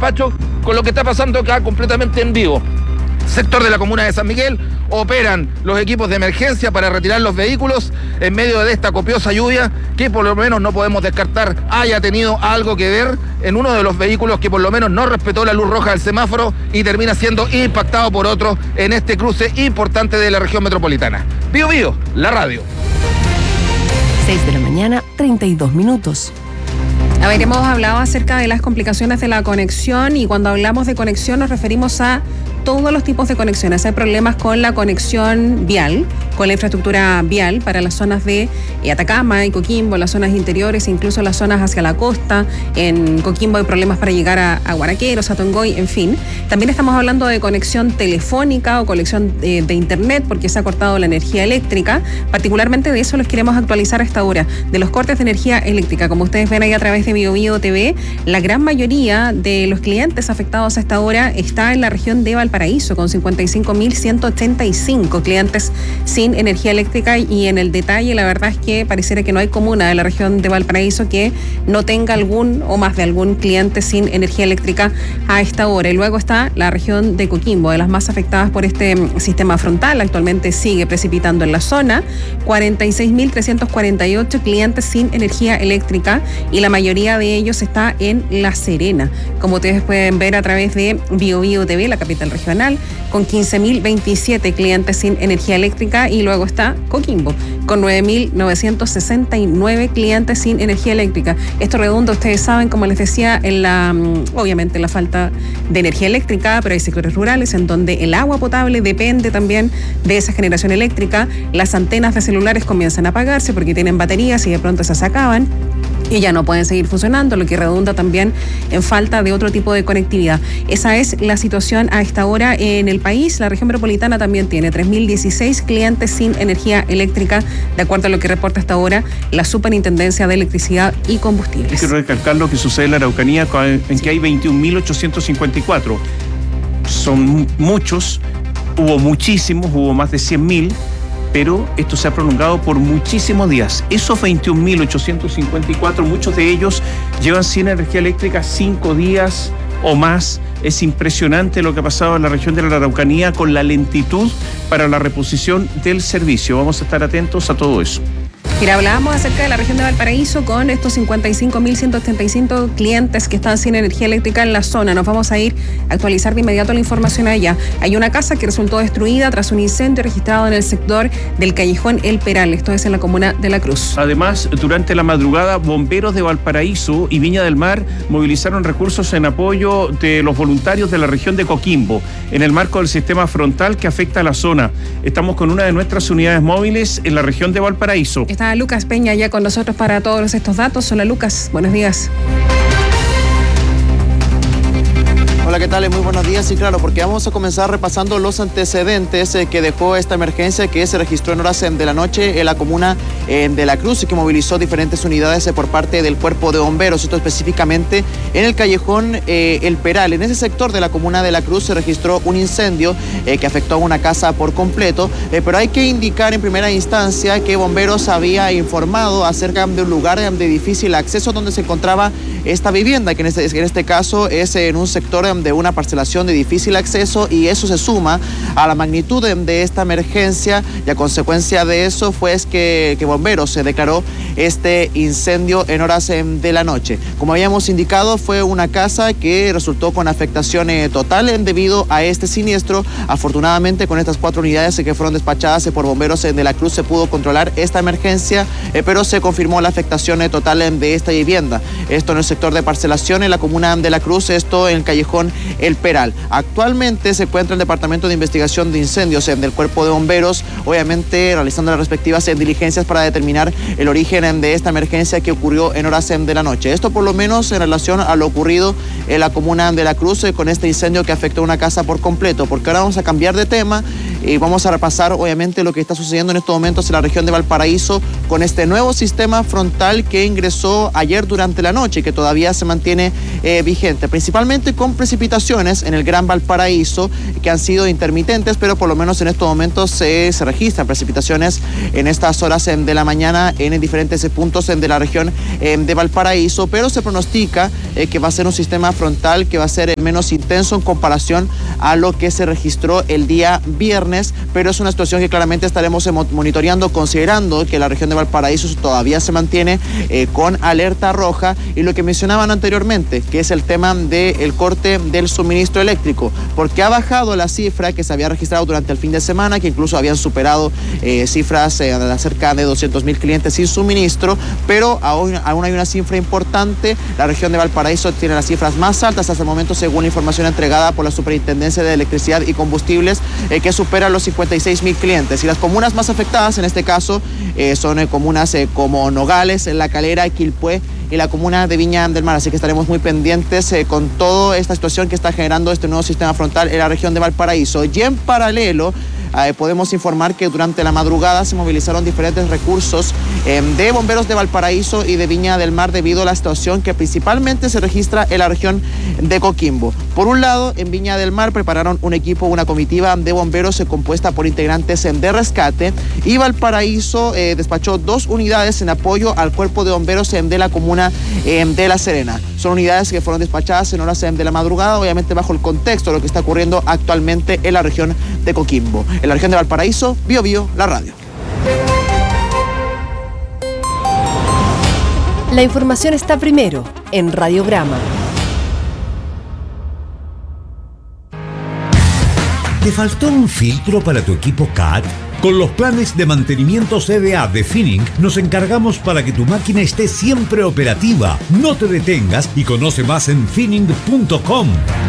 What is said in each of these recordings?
despacho con lo que está pasando acá completamente en vivo. Sector de la comuna de San Miguel, operan los equipos de emergencia para retirar los vehículos en medio de esta copiosa lluvia que por lo menos no podemos descartar haya tenido algo que ver en uno de los vehículos que por lo menos no respetó la luz roja del semáforo y termina siendo impactado por otro en este cruce importante de la región metropolitana. Bío Bío, la radio. 6 de la mañana, 32 minutos. A ver, hemos hablado acerca de las complicaciones de la conexión y cuando hablamos de conexión nos referimos a todos los tipos de conexiones. Hay problemas con la conexión vial, con la infraestructura vial para las zonas de Atacama y Coquimbo, las zonas interiores, incluso las zonas hacia la costa. En Coquimbo hay problemas para llegar a Guaraqueros, a Tongoy, en fin. También estamos hablando de conexión telefónica o conexión de internet porque se ha cortado la energía eléctrica. Particularmente de eso les queremos actualizar a esta hora, de los cortes de energía eléctrica. Como ustedes ven ahí a través de Bío Bío TV, la gran mayoría de los clientes afectados a esta hora está en la región de Valparaíso, con 55.185 clientes sin energía eléctrica, y en el detalle la verdad es que pareciera que no hay comuna de la región de Valparaíso que no tenga algún o más de algún cliente sin energía eléctrica a esta hora. Y luego está la región de Coquimbo, de las más afectadas por este sistema frontal. Actualmente sigue precipitando en la zona, 46.348 clientes sin energía eléctrica y la mayoría de ellos está en La Serena, como ustedes pueden ver a través de Bío Bío TV, la capital regional, con 15.027 clientes sin energía eléctrica, y luego está Coquimbo, con 9.969 clientes sin energía eléctrica. Esto redunda, ustedes saben, como les decía, obviamente en la falta de energía eléctrica, pero hay sectores rurales en donde el agua potable depende también de esa generación eléctrica. Las antenas de celulares comienzan a apagarse porque tienen baterías y de pronto esas se acaban y ya no pueden seguir funcionando, lo que redunda también en falta de otro tipo de conectividad. Esa es la situación a esta hora en el país. La región metropolitana también tiene 3.016 clientes sin energía eléctrica, de acuerdo a lo que reporta hasta ahora la Superintendencia de Electricidad y Combustibles. Quiero recalcar lo que sucede en la Araucanía, en que hay 21.854. Son muchos, hubo muchísimos, hubo más de 100.000, pero esto se ha prolongado por muchísimos días. Esos 21.854, muchos de ellos llevan sin energía eléctrica 5 días o más. Es impresionante lo que ha pasado en la región de la Araucanía con la lentitud para la reposición del servicio. Vamos a estar atentos a todo eso. Mira, hablábamos acerca de la región de Valparaíso con estos 55.185 clientes que están sin energía eléctrica en la zona. Nos vamos a ir a actualizar de inmediato la información allá. Hay una casa que resultó destruida tras un incendio registrado en el sector del Callejón El Peral. Esto es en la comuna de La Cruz. Además, durante la madrugada, bomberos de Valparaíso y Viña del Mar movilizaron recursos en apoyo de los voluntarios de la región de Coquimbo, en el marco del sistema frontal que afecta a la zona. Estamos con una de nuestras unidades móviles en la región de Valparaíso. Está Lucas Peña ya con nosotros para todos estos datos. Hola Lucas, buenos días. Hola, ¿qué tal? Muy buenos días. Sí, claro, porque vamos a comenzar repasando los antecedentes que dejó esta emergencia que se registró en horas de la noche en la comuna de La Cruz y que movilizó diferentes unidades por parte del Cuerpo de Bomberos. Esto específicamente en el Callejón El Peral. En ese sector de la comuna de La Cruz se registró un incendio que afectó a una casa por completo, pero hay que indicar en primera instancia que Bomberos había informado acerca de un lugar de difícil acceso donde se encontraba esta vivienda, que en este caso es en un sector de una parcelación de difícil acceso, y eso se suma a la magnitud de esta emergencia, y a consecuencia de eso fue que Bomberos se declaró este incendio en horas de la noche. Como habíamos indicado, fue una casa que resultó con afectación total debido a este siniestro. Afortunadamente, con estas 4 unidades que fueron despachadas por Bomberos de La Cruz se pudo controlar esta emergencia, pero se confirmó la afectación total de esta vivienda. Esto en el sector de parcelación en la comuna de La Cruz, esto en el Callejón El Peral. Actualmente se encuentra el Departamento de Investigación de Incendios del Cuerpo de Bomberos, obviamente realizando las respectivas diligencias para determinar el origen de esta emergencia que ocurrió en horas de la noche. Esto por lo menos en relación a lo ocurrido en la comuna de La Cruz con este incendio que afectó una casa por completo, porque ahora vamos a cambiar de tema Vamos a repasar obviamente lo que está sucediendo en estos momentos en la región de Valparaíso con este nuevo sistema frontal que ingresó ayer durante la noche y que todavía se mantiene vigente, principalmente con precipitaciones en el Gran Valparaíso que han sido intermitentes, pero por lo menos en estos momentos se registran precipitaciones en estas horas de la mañana en diferentes puntos de la región de Valparaíso, pero se pronostica que va a ser un sistema frontal que va a ser menos intenso en comparación a lo que se registró el día viernes, pero es una situación que claramente estaremos monitoreando, considerando que la región de Valparaíso todavía se mantiene con alerta roja, y lo que mencionaban anteriormente, que es el tema del corte del suministro eléctrico, porque ha bajado la cifra que se había registrado durante el fin de semana, que incluso habían superado cifras de cerca de 200.000 clientes sin suministro, pero aún hay una cifra importante. La región de Valparaíso tiene las cifras más altas hasta el momento, según la información entregada por la Superintendencia de Electricidad y Combustibles, que superan los 56.000 clientes. Y las comunas más afectadas en este caso son comunas como Nogales, La Calera, Quilpué y la comuna de Viña del Mar. Así que estaremos muy pendientes con toda esta situación que está generando este nuevo sistema frontal en la región de Valparaíso. Y en paralelo, podemos informar que durante la madrugada se movilizaron diferentes recursos de bomberos de Valparaíso y de Viña del Mar debido a la situación que principalmente se registra en la región de Coquimbo. Por un lado, en Viña del Mar prepararon un equipo, una comitiva de bomberos compuesta por integrantes de rescate, y Valparaíso despachó 2 unidades en apoyo al cuerpo de bomberos de la comuna de La Serena. Son unidades que fueron despachadas en horas de la madrugada, obviamente bajo el contexto de lo que está ocurriendo actualmente en la región de Coquimbo. En la región de Valparaíso, Bio Bio, la radio. La información está primero en Radiograma. ¿Te faltó un filtro para tu equipo CAT? Con los planes de mantenimiento CDA de Finning nos encargamos para que tu máquina esté siempre operativa. No te detengas y conoce más en finning.com.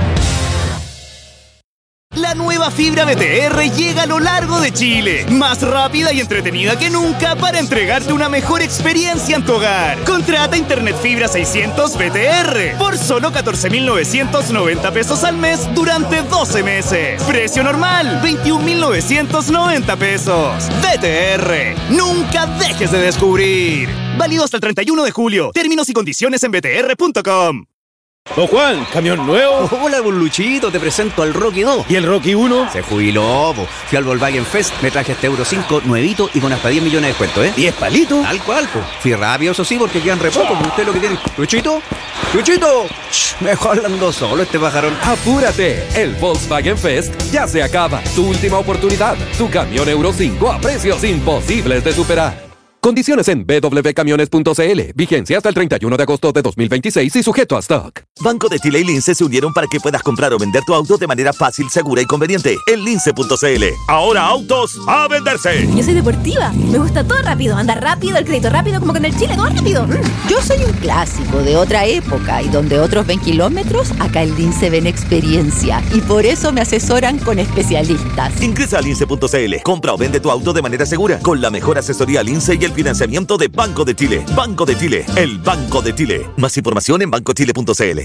La nueva fibra BTR llega a lo largo de Chile, más rápida y entretenida que nunca para entregarte una mejor experiencia en tu hogar. Contrata Internet Fibra 600 BTR por solo 14.990 pesos al mes durante 12 meses. Precio normal, 21.990 pesos. BTR, nunca dejes de descubrir. Válido hasta el 31 de julio. Términos y condiciones en btr.com. Don Juan, ¿camión nuevo? Hola, don Luchito, te presento al Rocky 2. ¿Y el Rocky 1? Se jubiló, po. Fui al Volkswagen Fest, me traje este Euro 5 nuevito y con hasta 10 millones de descuento, ¿eh? ¿10 palitos? Tal cual, po. Fui rápido, eso sí, porque quedan re poco, usted lo que tiene. ¿Luchito? ¡Luchito! Mejor hablando solo este pajarón. ¡Apúrate! El Volkswagen Fest ya se acaba. Tu última oportunidad. Tu camión Euro 5 a precios imposibles de superar. Condiciones en www.camiones.cl. Vigencia hasta el 31 de agosto de 2026 y sujeto a stock. Banco de Chile y Lince se unieron para que puedas comprar o vender tu auto de manera fácil, segura y conveniente en lince.cl. Ahora autos a venderse. Yo soy deportiva. Me gusta todo rápido. Andar rápido, el crédito rápido, como que en el Chile todo rápido. Yo soy un clásico de otra época y donde otros ven kilómetros, acá en Lince ven experiencia. Y por eso me asesoran con especialistas. Ingresa a lince.cl. Compra o vende tu auto de manera segura con la mejor asesoría Lince y el financiamiento de Banco de Chile. Banco de Chile, el Banco de Chile. Más información en bancochile.cl.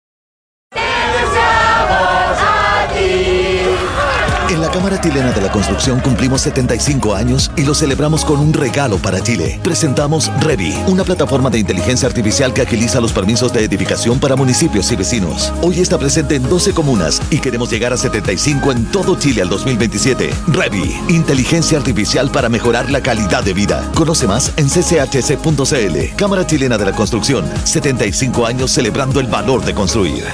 En la Cámara Chilena de la Construcción cumplimos 75 años y lo celebramos con un regalo para Chile. Presentamos Revi, una plataforma de inteligencia artificial que agiliza los permisos de edificación para municipios y vecinos. Hoy está presente en 12 comunas y queremos llegar a 75 en todo Chile al 2027. Revi, inteligencia artificial para mejorar la calidad de vida. Conoce más en cchc.cl. Cámara Chilena de la Construcción, 75 años celebrando el valor de construir.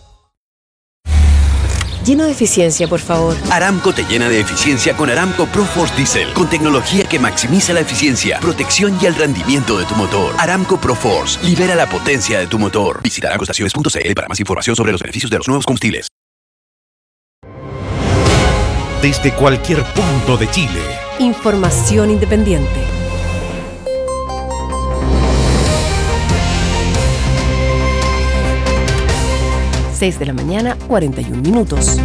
Lleno de eficiencia, por favor. Aramco te llena de eficiencia con Aramco ProForce Diesel, con tecnología que maximiza la eficiencia, protección y el rendimiento de tu motor. Aramco ProForce, libera la potencia de tu motor. Visita aramcoestaciones.cl para más información sobre los beneficios de los nuevos combustibles. Desde cualquier punto de Chile. Información independiente. De la mañana, 41 minutos.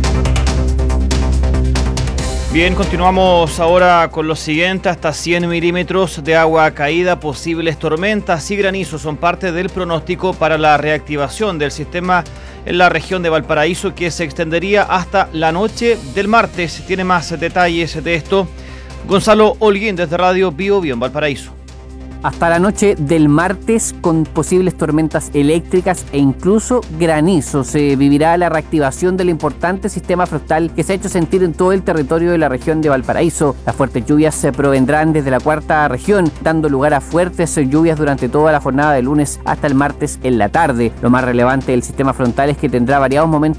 Bien, continuamos ahora con lo siguiente. Hasta 100 milímetros de agua caída, posibles tormentas y granizos son parte del pronóstico para la reactivación del sistema en la región de Valparaíso, que se extendería hasta la noche del martes. Tiene más detalles de esto Gonzalo Holguín desde Radio Bio Bio en Valparaíso. Hasta la noche del martes con posibles tormentas eléctricas e incluso granizo. Se vivirá la reactivación del importante sistema frontal que se ha hecho sentir en todo el territorio de la región de Valparaíso. Las fuertes lluvias se provendrán desde la cuarta región, dando lugar a fuertes lluvias durante toda la jornada de lunes hasta el martes en la tarde. Lo más relevante del sistema frontal es que tendrá variados momentos